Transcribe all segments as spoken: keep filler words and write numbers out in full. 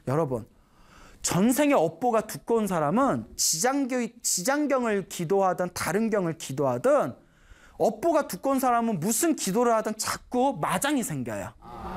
여러분, 전생에 업보가 두꺼운 사람은 지장경, 지장경을 기도하든 다른 경을 기도하든 업보가 두꺼운 사람은 무슨 기도를 하든 자꾸 마장이 생겨요.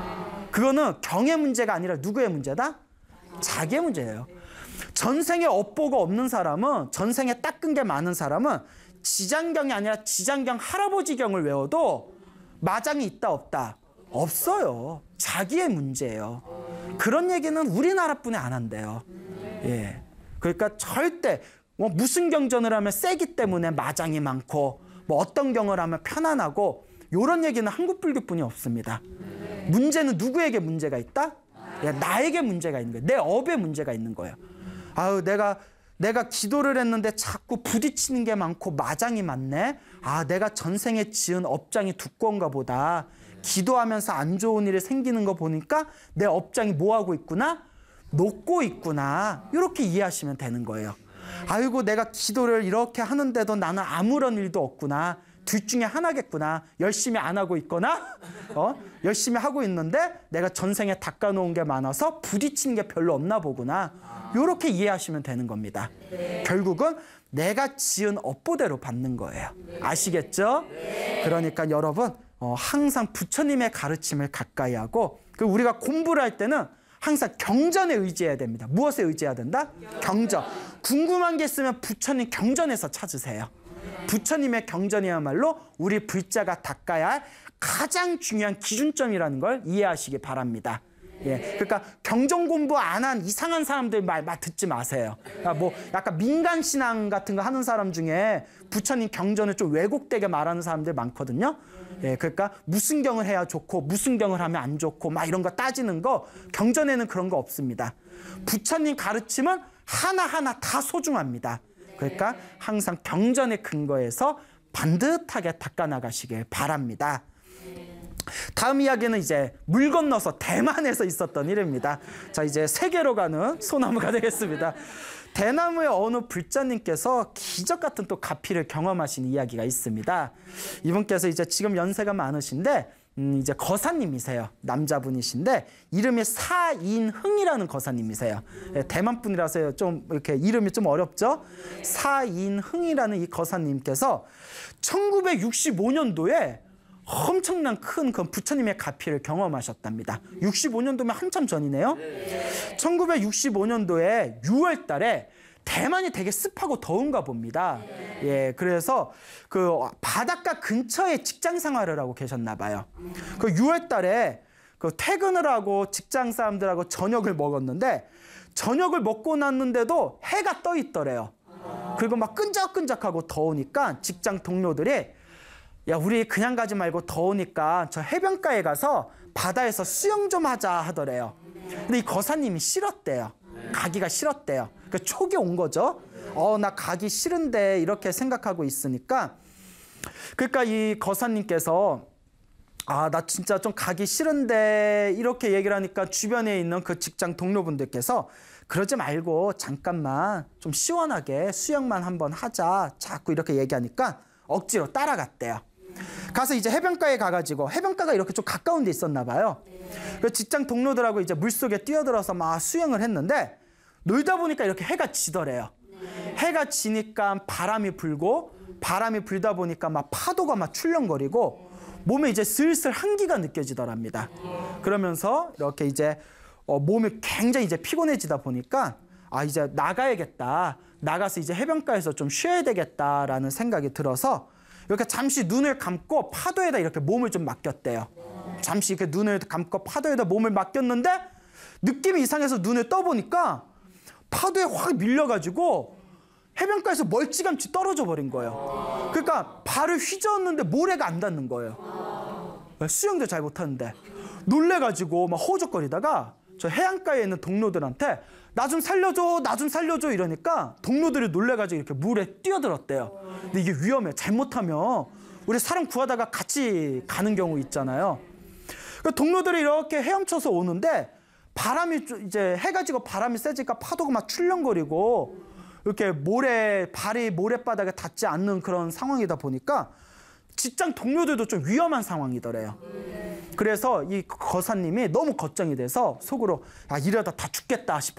그거는 경의 문제가 아니라 누구의 문제다? 자기의 문제예요. 전생에 업보가 없는 사람은, 전생에 닦은 게 많은 사람은 지장경이 아니라 지장경 할아버지경을 외워도 마장이 있다 없다? 없어요. 자기의 문제예요. 그런 얘기는 우리나라뿐이 안 한대요. 예. 그러니까 절대 뭐 무슨 경전을 하면 세기 때문에 마장이 많고 뭐 어떤 경을 하면 편안하고 이런 얘기는 한국 불교뿐이 없습니다. 문제는 누구에게 문제가 있다? 야, 나에게 문제가 있는 거예요. 내 업에 문제가 있는 거예요. 아유, 내가 내가 기도를 했는데 자꾸 부딪히는 게 많고 마장이 많네. 아, 내가 전생에 지은 업장이 두꺼운가 보다. 기도하면서 안 좋은 일이 생기는 거 보니까 내 업장이 뭐하고 있구나? 녹고 있구나. 이렇게 이해하시면 되는 거예요. 아이고, 내가 기도를 이렇게 하는데도 나는 아무런 일도 없구나. 둘 중에 하나겠구나. 열심히 안 하고 있거나 어? 열심히 하고 있는데 내가 전생에 닦아놓은 게 많아서 부딪히는 게 별로 없나 보구나. 이렇게 이해하시면 되는 겁니다. 네. 결국은 내가 지은 업보대로 받는 거예요. 아시겠죠? 네. 그러니까 여러분, 어, 항상 부처님의 가르침을 가까이 하고, 그 우리가 공부를 할 때는 항상 경전에 의지해야 됩니다. 무엇에 의지해야 된다? 경전. 궁금한 게 있으면 부처님 경전에서 찾으세요. 부처님의 경전이야말로 우리 불자가 닦아야 할 가장 중요한 기준점이라는 걸 이해하시기 바랍니다. 예, 그러니까 경전 공부 안 한 이상한 사람들 말, 말 듣지 마세요. 그러니까 뭐 약간 민간 신앙 같은 거 하는 사람 중에 부처님 경전을 좀 왜곡되게 말하는 사람들 많거든요. 예, 그러니까 무슨 경을 해야 좋고 무슨 경을 하면 안 좋고 막 이런 거 따지는 거, 경전에는 그런 거 없습니다. 부처님 가르침은 하나하나 다 소중합니다. 그러니까 항상 경전에 근거해서 반듯하게 닦아나가시길 바랍니다. 다음 이야기는 이제 물 건너서 대만에서 있었던 일입니다. 자, 이제 세계로 가는 소나무가 되겠습니다. 대나무의 어느 불자님께서 기적 같은 또 가피를 경험하신 이야기가 있습니다. 이분께서 이제 지금 연세가 많으신데 음, 이제 거사님이세요. 남자분이신데 이름이 사인흥이라는 거사님이세요. 예, 대만 분이라서 좀 이렇게 이름이 좀 어렵죠. 사인흥이라는 이 거사님께서 천구백육십오 년도에 엄청난 큰 그 부처님의 가피를 경험하셨답니다. 육십오 년도면 한참 전이네요. 천구백육십오 년도에 유월 달에 대만이 되게 습하고 더운가 봅니다. 예, 그래서 그 바닷가 근처에 직장 생활을 하고 계셨나 봐요. 그 유월 달에 그 퇴근을 하고 직장 사람들하고 저녁을 먹었는데 저녁을 먹고 났는데도 해가 떠 있더래요. 그리고 막 끈적끈적하고 더우니까 직장 동료들이 야, 우리 그냥 가지 말고 더우니까 저 해변가에 가서 바다에서 수영 좀 하자 하더래요. 근데 이 거사님이 싫었대요. 가기가 싫었대요. 그러니까 촉이 온 거죠. 어, 나 가기 싫은데 이렇게 생각하고 있으니까. 그러니까 이 거사님께서 아, 나 진짜 좀 가기 싫은데 이렇게 얘기를 하니까 주변에 있는 그 직장 동료분들께서 그러지 말고 잠깐만 좀 시원하게 수영만 한번 하자 자꾸 이렇게 얘기하니까 억지로 따라갔대요. 가서 이제 해변가에 가가지고, 해변가가 이렇게 좀 가까운 데 있었나 봐요. 그 직장 동료들하고 이제 물속에 뛰어들어서 막 수영을 했는데 놀다 보니까 이렇게 해가 지더래요. 해가 지니까 바람이 불고, 바람이 불다 보니까 막 파도가 막 출렁거리고 몸에 이제 슬슬 한기가 느껴지더랍니다. 그러면서 이렇게 이제 어, 몸이 굉장히 이제 피곤해지다 보니까 아, 이제 나가야겠다. 나가서 이제 해변가에서 좀 쉬어야 되겠다라는 생각이 들어서 이렇게 잠시 눈을 감고 파도에다 이렇게 몸을 좀 맡겼대요. 잠시 이렇게 눈을 감고 파도에다 몸을 맡겼는데 느낌이 이상해서 눈을 떠보니까 파도에 확 밀려가지고 해변가에서 멀찌감치 떨어져 버린 거예요. 그러니까 발을 휘저었는데 모래가 안 닿는 거예요. 수영도 잘 못하는데. 놀래가지고 막 호적거리다가 저 해안가에 있는 동료들한테 나 좀 살려줘, 나 좀 살려줘 이러니까 동료들이 놀래가지고 이렇게 물에 뛰어들었대요. 근데 이게 위험해. 잘못하면 우리 사람 구하다가 같이 가는 경우 있잖아요. 그러니까 동료들이 이렇게 헤엄쳐서 오는데 바람이 이제 해가 지고 바람이 세지니까 파도가 막 출렁거리고 이렇게 모래, 발이 모래바닥에 닿지 않는 그런 상황이다 보니까 직장 동료들도 좀 위험한 상황이더래요. 그래서 이 거사님이 너무 걱정이 돼서 속으로 아 이러다 다 죽겠다